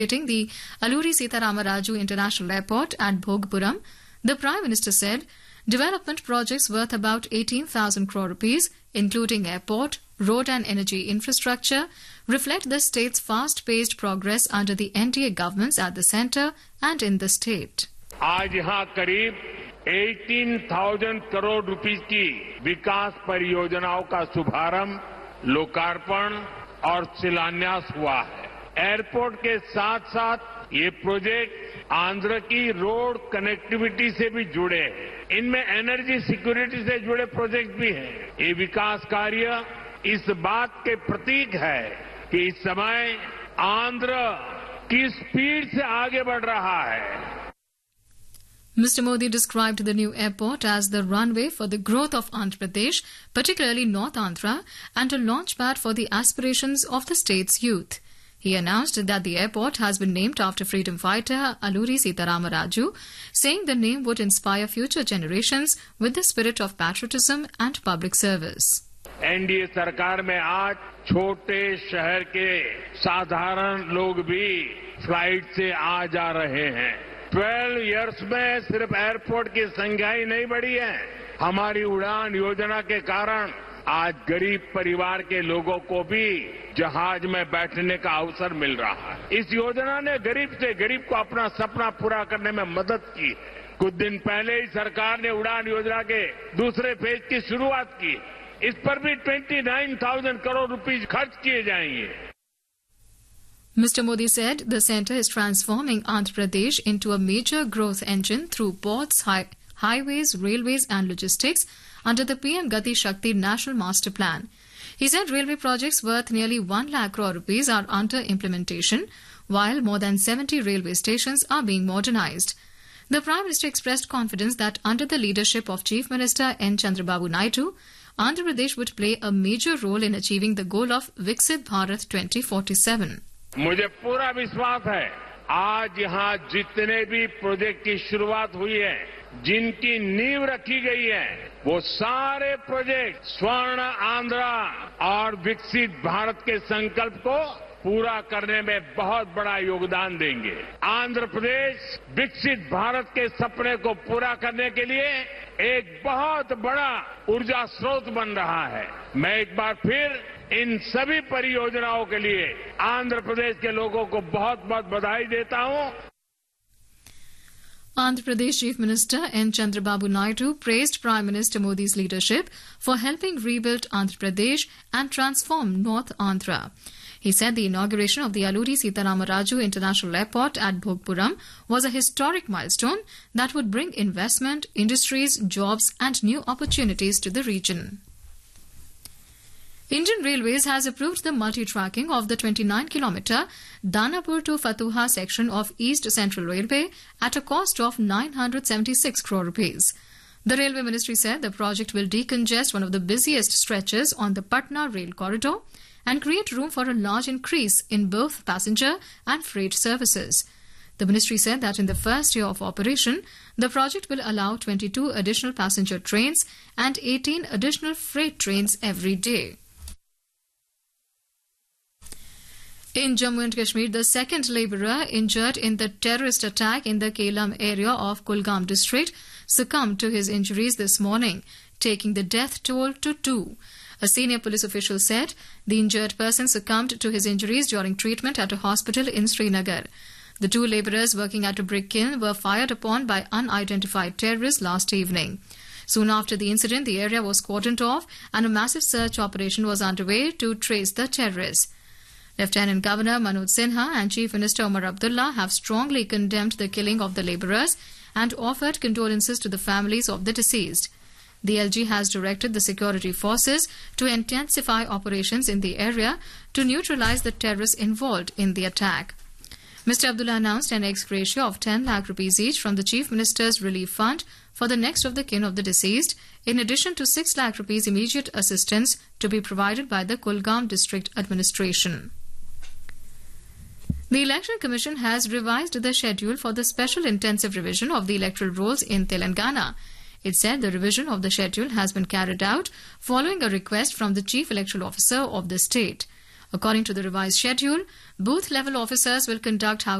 the Alluri Sitharama Raju International Airport at Bhogpuram, the Prime Minister said development projects worth about 18,000 crore rupees, including airport, road and energy infrastructure, reflect the state's fast-paced progress under the NDA governments at the centre and in the state. आज यहाँ करीब 18,000 crore rupees की विकास परियोजनाओं का शुभारंभ, लोकार्पण और शिलान्यास हुआ है। एयरपोर्ट के साथ साथ ये प्रोजेक्ट आंध्र की रोड कनेक्टिविटी से भी जुड़े हैं। इनमें एनर्जी सिक्योरिटी से जुड़े प्रोजेक्ट भी हैं। ये विकास कार्य इस बात के प्रतीक है कि इस समय आंध्र किस स्पीड से आगे बढ़ रहा है। Mr. Modi described the new airport as the runway for the growth of Andhra Pradesh, particularly North Andhra, and a launchpad for the aspirations of the state's youth. He announced that the airport has been named after freedom fighter Alluri Sitharama Raju, saying the name would inspire future generations with the spirit of patriotism and public service. NDA सरकार में आज छोटे शहर के साधारण लोग भी flight से आ जा रहे हैं। 12 इयर्स में सिर्फ एयरपोर्ट की संख्या ही नहीं बढ़ी है, हमारी उड़ान योजना के कारण आज गरीब परिवार के लोगों को भी जहाज में बैठने का अवसर मिल रहा है। इस योजना ने गरीब से गरीब को अपना सपना पूरा करने में मदद की। कुछ दिन पहले ही सरकार ने उड़ान योजना के दूसरे फेज की शुरुआत की। इस पर भी 29,000 करोड़ रुपीस खर्च किए जाएंगे। Mr. Modi said the centre is transforming Andhra Pradesh into a major growth engine through ports, highways, railways and logistics under the PM Gati Shakti National Master Plan. He said railway projects worth nearly 1 lakh crore rupees are under implementation, while more than 70 railway stations are being modernised. The Prime Minister expressed confidence that under the leadership of Chief Minister N. Chandrababu Naidu, Andhra Pradesh would play a major role in achieving the goal of Viksit Bharat 2047. मुझे पूरा विश्वास है आज यहाँ जितने भी project की शुरुआत हुई है, जिनकी नींव रखी गई है, वो सारे प्रोजेक्ट स्वर्ण आंध्रा और विकसित भारत के संकल्प को पूरा करने में बहुत बड़ा योगदान देंगे। आंध्र प्रदेश विकसित भारत के सपने को पूरा करने के लिए एक बहुत बड़ा ऊर्जा स्रोत बन रहा है। मैं एक बार फिर इन सभी परियोजनाओं के लिए आंध्र प्रदेश के लोगों को बहुत बहुत बधाई देता हूं। Andhra Pradesh Chief Minister N. Chandrababu Naidu praised Prime Minister Modi's leadership for helping rebuild Andhra Pradesh and transform North Andhra. He said the inauguration of the Alluri Sitharama Raju International Airport at Bhogpuram was a historic milestone that would bring investment, industries, jobs and new opportunities to the region. Indian Railways has approved the multi-tracking of the 29-kilometre Danapur to Fatuha section of East Central Railway at a cost of 976 crore rupees. The Railway Ministry said the project will decongest one of the busiest stretches on the Patna rail corridor and create room for a large increase in both passenger and freight services. The ministry said that in the first year of operation, the project will allow 22 additional passenger trains and 18 additional freight trains every day. In Jammu and Kashmir, the second labourer injured in the terrorist attack in the Kelam area of Kulgam district succumbed to his injuries this morning, taking the death toll to 2. A senior police official said the injured person succumbed to his injuries during treatment at a hospital in Srinagar. The 2 labourers working at a brick kiln were fired upon by unidentified terrorists last evening. Soon after the incident, the area was cordoned off and a massive search operation was underway to trace the terrorists. Lieutenant Governor Manoj Sinha and Chief Minister Omar Abdullah have strongly condemned the killing of the labourers and offered condolences to the families of the deceased. The LG has directed the security forces to intensify operations in the area to neutralise the terrorists involved in the attack. Mr. Abdullah announced an ex-gratia of 10 lakh rupees each from the Chief Minister's Relief Fund for the next of the kin of the deceased, in addition to 6 lakh rupees immediate assistance to be provided by the Kulgam District Administration. The Election Commission has revised the schedule for the special intensive revision of the electoral rolls in Telangana. It said the revision of the schedule has been carried out following a request from the Chief Electoral Officer of the state. According to the revised schedule, booth level officers will conduct